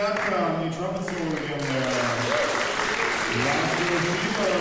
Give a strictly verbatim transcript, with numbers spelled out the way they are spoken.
Erdkan, die Trumpet Solo, die haben wir. Lars Schiefer,